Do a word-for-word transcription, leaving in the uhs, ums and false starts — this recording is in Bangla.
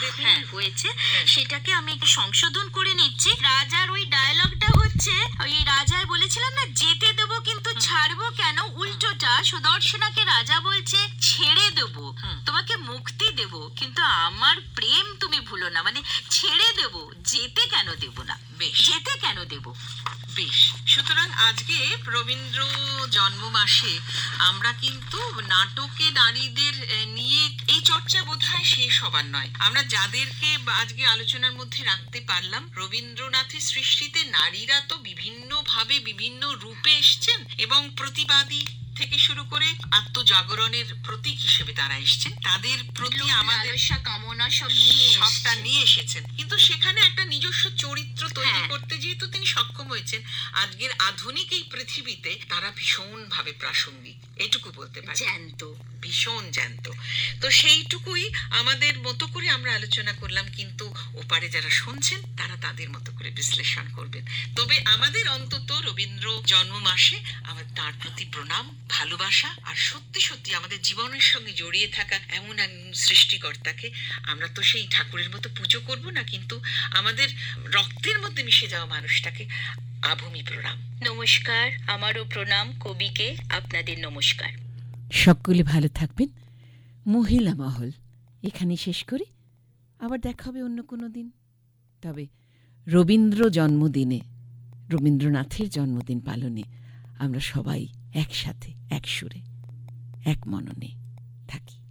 করে ভুল হয়েছে, সেটাকে আমি একটু সংশোধন করে নিচ্ছি। রাজার ওই ডায়লগটা হচ্ছে, ওই রাজায় বলেছিলাম না যেতে দেবো কিন্তু ছাড়বো কেন, উল্টোটা সুদর্শনাকে রাজা বলছে ছেড়ে দেবো, তোমাকে মুক্তি দেবো, কিন্তু আমার প্রেম তুমি ভুলো না, মানে ছেড়ে দেবো, যেতে কেন দেবো না, বেশ, যেতে কেন দেবো। বেশ, সুতরাং আজকে রবীন্দ্র জন্ম মাসে আমরা কিন্তু নাটকে নারীদের নিয়ে এই চর্চা বোধহয় শেষ হবার নয়। আমরা যাদেরকে আজকে আলোচনার মধ্যে রাখতে পারলাম, রবীন্দ্রনাথের সৃষ্টিতে নারীরা তো বিভিন্ন ভাবে বিভিন্ন রূপে এসছেন এবং প্রতিবাদী থেকে শুরু করে আত্মজাগরণের প্রতীক হিসেবে তারা এসছেন, তাদের প্রতি আমাদের কামনা সব নিয়ে সবটা নিয়ে এসেছেন, কিন্তু সেখানে একটা নিজস্ব চরিত্র তৈরি করতে যেহেতু তিনি সক্ষম হয়েছেন, আজকের আধুনিক এই পৃথিবীতে তারা ভীষণ ভাবে প্রাসঙ্গিক, এটুকু বলতে পারি, জ্যান্ত, ভীষণ জ্যান্ত। তো সেইটুকুই আমাদের মতো করে আমরা আলোচনা করলাম, কিন্তু ওপারে যারা শুনছেন তারা তাদের মতো করে বিশ্লেষণ করবেন। তবে আমাদের অন্তত রবীন্দ্র জন্ম মাসে আমাদের তার প্রতি প্রণাম, ভালোবাসা, আর সত্যি সত্যি আমাদের জীবনের সঙ্গে জড়িয়ে থাকা এমন এক সৃষ্টিকর্তাকে আমরা তো সেই ঠাকুরের মতো পুজো করব না, কিন্তু আমাদের রক্তের মধ্যে মিশে যাওয়া মানুষটাকে আভূমি প্রণাম। নমস্কার, আমারও প্রণাম কবিকে, আপনাদের নমস্কার। সকলে ভালো থাকবেন। মহিলা মহল এখানে শেষ করি, আবার দেখা হবে অন্য কোনো দিন। তবে রবীন্দ্র জন্মদিনে, রবীন্দ্রনাথের জন্মদিন পালনে আমরা সবাই একসাথে, এক সুরে, এক মননে থাকি।